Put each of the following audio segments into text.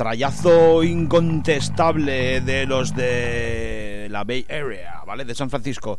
trayazo incontestable de los de la Bay Area, ¿vale? De San Francisco.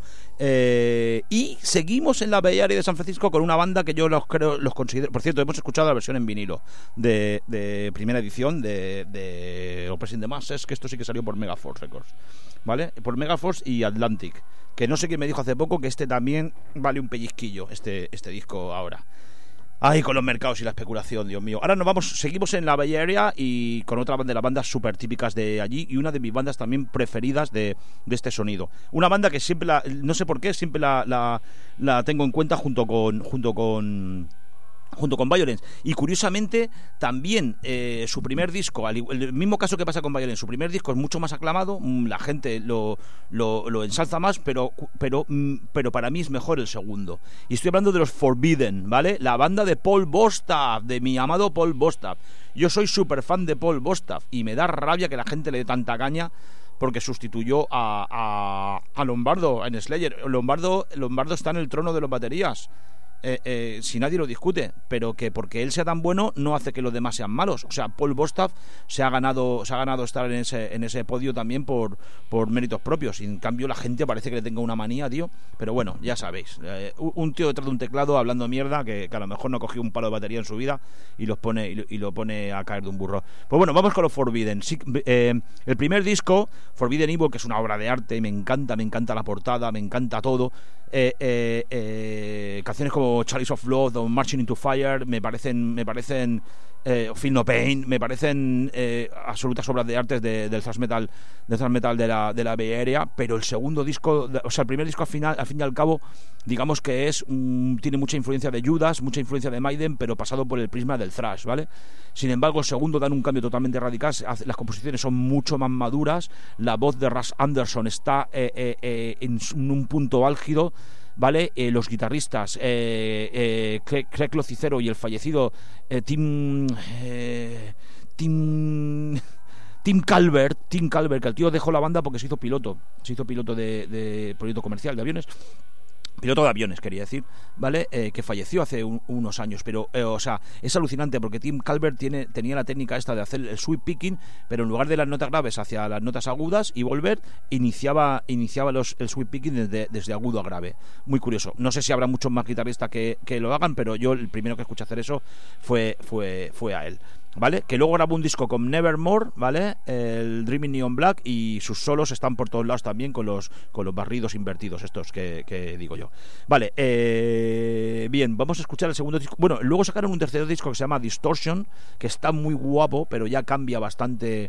Y seguimos en la Bay Area de San Francisco con una banda que yo los considero... Por cierto, hemos escuchado la versión en vinilo de primera edición de Oppressing the Masses, que esto sí que salió por Megaforce Records, ¿vale? Por Megaforce y Atlantic, que no sé quién me dijo hace poco que este también vale un pellizquillo, este disco ahora. Ay, con los mercados y la especulación, Dios mío. Ahora seguimos en la Bay Area y con otra de las bandas súper típicas de allí y una de mis bandas también preferidas de este sonido. Una banda que siempre no sé por qué, siempre la tengo en cuenta junto con Violence. Y curiosamente también su primer disco, el mismo caso que pasa con Violence, su primer disco es mucho más aclamado, la gente lo ensalza más, pero para mí es mejor el segundo. Y estoy hablando de los Forbidden, ¿vale? La banda de Paul Bostaph, de mi amado Paul Bostaph. Yo soy súper fan de Paul Bostaph y me da rabia que la gente le dé tanta caña porque sustituyó a Lombardo en Slayer. Lombardo está en el trono de las baterías. Si nadie lo discute, pero que porque él sea tan bueno no hace que los demás sean malos. O sea, Paul Bostaph se ha ganado estar en ese podio también por méritos propios, y en cambio la gente parece que le tenga una manía, tío. Pero bueno, ya sabéis, un tío detrás de un teclado hablando mierda que a lo mejor no ha cogido un palo de batería en su vida y lo pone a caer de un burro. Pues bueno, vamos con los Forbidden. Sí, el primer disco, Forbidden Evil, que es una obra de arte, me encanta la portada, me encanta todo. Canciones como Chalice of Love o Marching into Fire me parecen Feel No Pain, me parecen absolutas obras de arte del thrash metal de la Bay Area. Pero el segundo disco, o sea, el primer disco al fin y al cabo, digamos que tiene mucha influencia de Judas, mucha influencia de Maiden, pero pasado por el prisma del thrash, ¿vale? Sin embargo, el segundo dan un cambio totalmente radical, las composiciones son mucho más maduras, la voz de Russ Anderson está en un punto álgido, ¿vale? Los guitarristas Craig Locicero y el fallecido Tim Calvert, que el tío dejó la banda porque se hizo piloto de proyecto comercial de aviones. Piloto de aviones, quería decir, ¿vale? Que falleció hace unos años, pero, o sea, es alucinante porque Tim Calvert tenía la técnica esta de hacer el sweep picking, pero en lugar de las notas graves hacia las notas agudas, y Volver iniciaba el sweep picking desde agudo a grave. Muy curioso. No sé si habrá muchos más guitarristas que lo hagan, pero yo el primero que escuché hacer eso fue a él, ¿vale? Que luego grabó un disco con Nevermore, ¿vale? El Dreaming Neon Black, y sus solos están por todos lados también con los barridos invertidos estos que digo yo. Vale, bien, vamos a escuchar el segundo disco. Bueno, luego sacaron un tercer disco que se llama Distortion, que está muy guapo, pero ya cambia bastante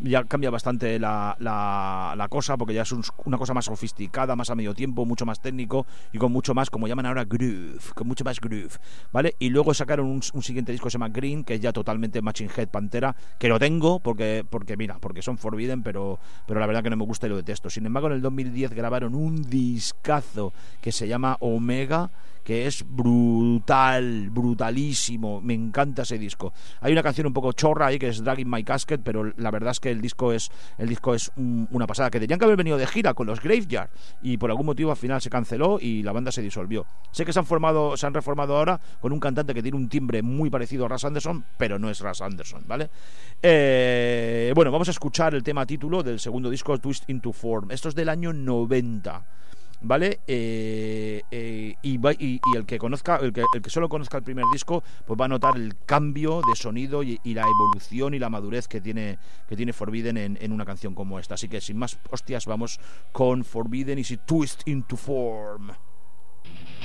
la cosa, porque ya es una cosa más sofisticada, más a medio tiempo, mucho más técnico y con mucho más, como llaman ahora, groove, con mucho más groove, ¿vale? Y luego sacaron un siguiente disco que se llama Green, que es ya totalmente Machine Head Pantera, que lo tengo porque son Forbidden, pero la verdad que no me gusta y lo detesto. Sin embargo, en el 2010 grabaron un discazo que se llama Omega, que es brutalísimo, me encanta ese disco. Hay una canción un poco chorra ahí que es Dragging My Casket, pero la verdad es que el disco es una pasada, que tenían que haber venido de gira con los Graveyard y por algún motivo al final se canceló y la banda se disolvió. Sé que se han reformado ahora con un cantante que tiene un timbre muy parecido a Russ Anderson, pero no es Russ Anderson, ¿vale? Bueno, vamos a escuchar el tema título del segundo disco, Twist into Form. Esto es del año 90, ¿vale? Y el que solo conozca el primer disco, pues va a notar el cambio de sonido y la evolución y la madurez que tiene Forbidden en una canción como esta. Así que sin más hostias, vamos con Forbidden y Twist into Form.